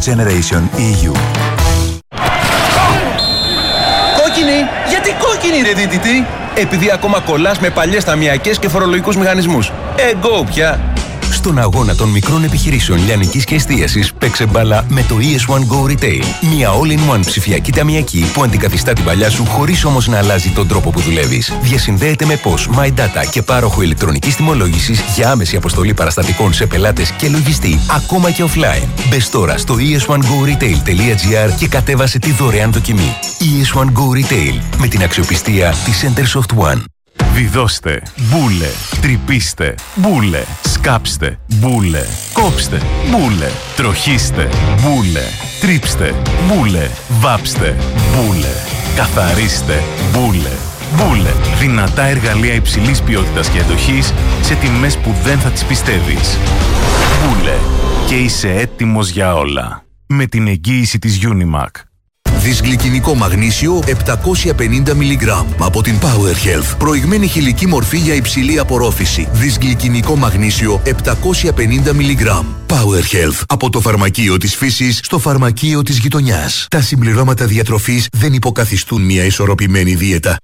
Next Generation EU. Κόκκινη! Γιατί κόκκινη ρε δίδυτη? Επειδή ακόμα κολλάς με παλιές ταμιακές και φορολογικούς μηχανισμούς. Εγκό πια! Στον αγώνα των μικρών επιχειρήσεων λιανικής και εστίασης, παίξε μπάλα με το ES1 Go Retail. Μια all-in-one ψηφιακή ταμιακή που αντικαθιστά την παλιά σου χωρίς όμως να αλλάζει τον τρόπο που δουλεύεις. Διασυνδέεται με POS, My Data και πάροχο ηλεκτρονικής τιμολόγησης για άμεση αποστολή παραστατικών σε πελάτες και λογιστή, ακόμα και offline. Μπες τώρα στο es1goretail.gr και κατέβασε τη δωρεάν δοκιμή. ES1 Go Retail, με την αξιοπιστία της Centersoft One. Βιδώστε, μπούλε, τρυπήστε, μπούλε, σκάψτε, μπούλε, κόψτε, μπούλε, τροχίστε, μπούλε, τρίψτε, μπούλε, βάψτε, μπούλε, καθαρίστε, μπούλε, μπούλε. Δυνατά εργαλεία υψηλής ποιότητας και εντοχής σε τιμές που δεν θα τις πιστεύεις. Μπούλε, και είσαι έτοιμος για όλα. Με την εγγύηση της Unimac. Δυσγλυκινικό μαγνήσιο 750 mg από την Power Health. Προηγμένη χηλική μορφή για υψηλή απορρόφηση. Δυσγλυκινικό μαγνήσιο 750 mg. Power Health. Από το φαρμακείο της φύσης στο φαρμακείο της γειτονιάς. Τα συμπληρώματα διατροφής δεν υποκαθιστούν μια ισορροπημένη δίαιτα.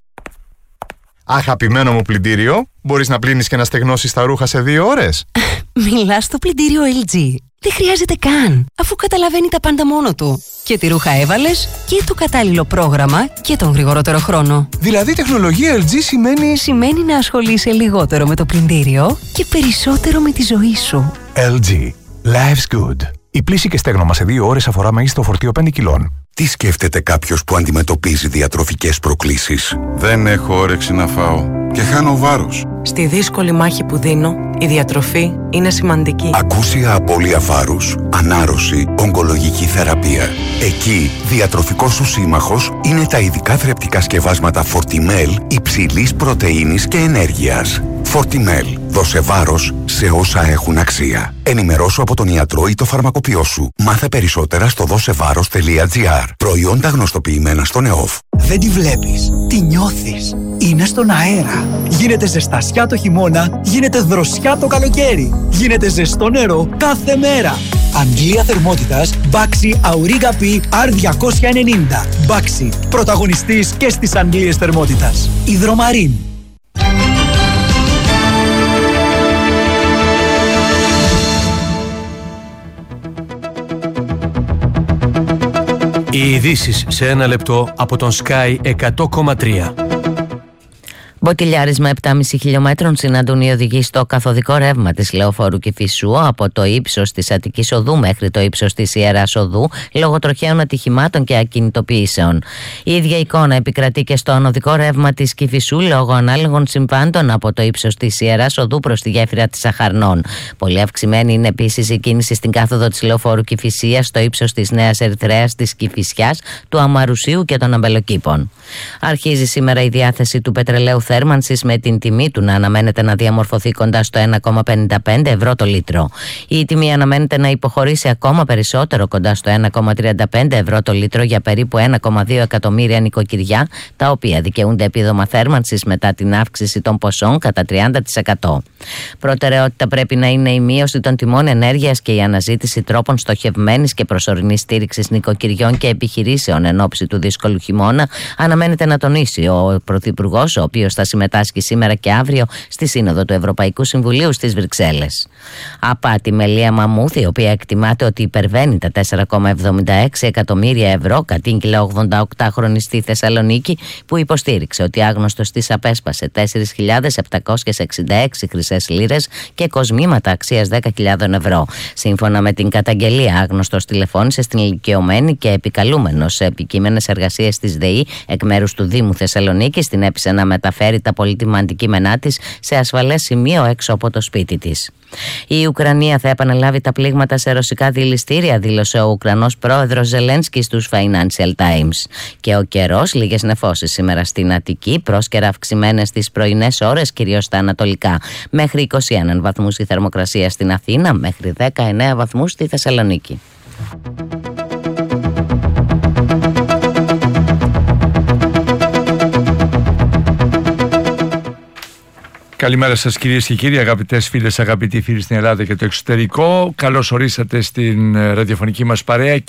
Αγαπημένο μου πλυντήριο, μπορείς να πλύνεις και να στεγνώσεις τα ρούχα σε 2 ώρες? Μιλάς στο πλυντήριο LG. Δεν χρειάζεται καν, αφού καταλαβαίνει τα πάντα μόνο του. Και τι ρούχα έβαλες και το κατάλληλο πρόγραμμα και τον γρηγορότερο χρόνο. Δηλαδή τεχνολογία LG Σημαίνει να ασχολείσαι λιγότερο με το πλυντήριο και περισσότερο με τη ζωή σου. LG. Life's good. Η πλύση και στέγνομα σε 2 ώρες αφορά μέγιστο φορτίο 5 κιλών. Τι σκέφτεται κάποιος που αντιμετωπίζει διατροφικές προκλήσεις? Δεν έχω όρεξη να φάω και χάνω βάρος. Στη δύσκολη μάχη που δίνω, η διατροφή είναι σημαντική. Ακούσια απώλεια βάρους, ανάρρωση, ογκολογική θεραπεία. Εκεί, διατροφικός σου σύμμαχος είναι τα ειδικά θρεπτικά σκευάσματα Fortimel υψηλής πρωτεΐνης και ενέργειας. Fortimel. Δώσε βάρος σε όσα έχουν αξία. Ενημερώσου από τον ιατρό ή το φαρμακοποιό σου. Μάθε περισσότερα στο δώσεβάρος.gr. Προϊόντα γνωστοποιημένα στον ΕΟΦ. Δεν τη βλέπεις, τη νιώθεις. Είναι στον αέρα. Γίνεται ζεστασιά το χειμώνα, γίνεται δροσιά το καλοκαίρι. Γίνεται ζεστό νερό κάθε μέρα. Αγγλία θερμότητας Baxi Auriga P R290. Baxi, πρωταγωνιστής και στις αγγλίες θερμότητας. Υδρομαρίν. Οι ειδήσεις σε 1 λεπτό από τον Sky 100,3. Μποτιλιάρισμα 7,5 χιλιόμετρων συναντούν οι οδηγοί στο καθοδικό ρεύμα της λεωφόρου Κηφισού από το ύψος της Αττικής Οδού μέχρι το ύψος της Ιεράς Οδού λόγω τροχαίων ατυχημάτων και ακινητοποιήσεων. Η ίδια εικόνα επικρατεί και στο ανωδικό ρεύμα της Κηφισού λόγω ανάλογων συμβάντων από το ύψος της Ιεράς Οδού προς τη γέφυρα της Αχαρνών. Πολύ αυξημένη είναι επίσης η κίνηση στην κάθοδο της λεωφόρου Κηφισίας στο ύψος της Νέας Ερυθρέας, της Κηφισιάς, του Αμαρουσίου και των Αμπελοκήπων. Αρχίζει σήμερα η διάθεση του πετρελαίου θέρμανσης με την τιμή του να αναμένεται να διαμορφωθεί κοντά στο 1,55 ευρώ το λίτρο. Η τιμή αναμένεται να υποχωρήσει ακόμα περισσότερο κοντά στο 1,35 ευρώ το λίτρο για περίπου 1,2 εκατομμύρια νοικοκυριά, τα οποία δικαιούνται επίδομα θέρμανσης μετά την αύξηση των ποσών κατά 30%. Προτεραιότητα πρέπει να είναι η μείωση των τιμών ενέργειας και η αναζήτηση τρόπων στοχευμένης και προσωρινής στήριξης νοικοκυριών και επιχειρήσεων εν ώψη του δύσκολου χειμώνα, αναμένεται να τονίσει ο Πρωθυπουργός, ο οποίος θα συμμετάσχει σήμερα και αύριο στη Σύνοδο του Ευρωπαϊκού Συμβουλίου στις Βρυξέλλες. Απάτη με Λία Μαμούθ, η οποία εκτιμάται ότι υπερβαίνει τα 4,76 εκατομμύρια ευρώ, κατήγγειλε 88χρονη στη Θεσσαλονίκη, που υποστήριξε ότι άγνωστος της απέσπασε 4.766 χρυσές λίρες και κοσμήματα αξίας 10.000 ευρώ. Σύμφωνα με την καταγγελία, άγνωστος τηλεφώνησε στην ηλικιωμένη και επικαλούμενος σε επικείμενες εργασίες της ΔΕΗ εκ μέρους του Δήμου Θεσσαλονίκης την έπεισε να μεταφέρει τα πολύτιμα αντικείμενά της σε ασφαλές σημείο έξω από το σπίτι της. Η Ουκρανία θα επαναλάβει τα πλήγματα σε ρωσικά δηληστήρια, δήλωσε ο Ουκρανός πρόεδρος Ζελένσκι στους Financial Times. Και ο καιρός, λίγες νεφώσεις σήμερα στην Αττική, πρόσκαιρα αυξημένες στις πρωινές ώρες, κυρίως στα ανατολικά. Μέχρι 21 βαθμούς η θερμοκρασία στην Αθήνα, μέχρι 19 βαθμούς στη Θεσσαλονίκη. Καλημέρα σας κυρίες και κύριοι, αγαπητές φίλες, αγαπητοί φίλοι στην Ελλάδα και το εξωτερικό. Καλώς ορίσατε στην ραδιοφωνική μας παρέα.